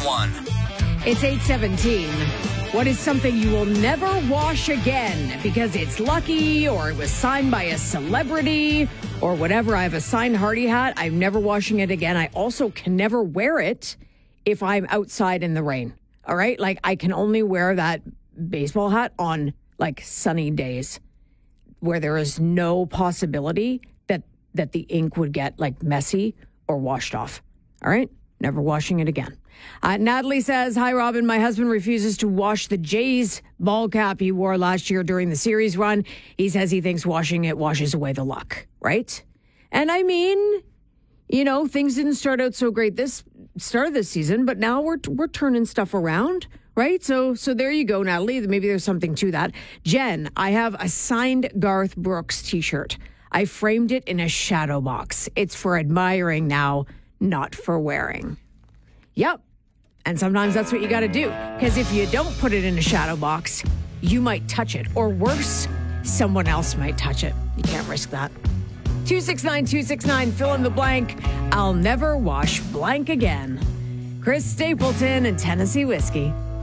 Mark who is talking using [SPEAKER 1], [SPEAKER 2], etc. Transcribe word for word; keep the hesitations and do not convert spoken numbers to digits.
[SPEAKER 1] one.
[SPEAKER 2] It's eight seventeen. What is something you will never wash again because it's lucky or it was signed by a celebrity or whatever? I have a signed Hardy hat. I'm never washing it again. I also can never wear it if I'm outside in the rain. All right? Like, I can only wear that baseball hat on, like, sunny days where there is no possibility that, that the ink would get, like, messy or washed off. All right? Never washing it again. Uh, Natalie says, hi, Robin. My husband refuses to wash the Jays ball cap he wore last year during the series run. He says he thinks washing it washes away the luck, right? And I mean, you know, things didn't start out so great this start of this season, but now we're we're turning stuff around, right? So so there you go, Natalie. Maybe there's something to that. Jen, I have a signed Garth Brooks t-shirt. I framed it in a shadow box. It's for admiring now, not for wearing. Yep. And sometimes that's what you got to do. Because if you don't put it in a shadow box, you might touch it. Or worse, someone else might touch it. You can't risk that. two six nine, two six nine, fill in the blank. I'll never wash blank again. Chris Stapleton and Tennessee Whiskey.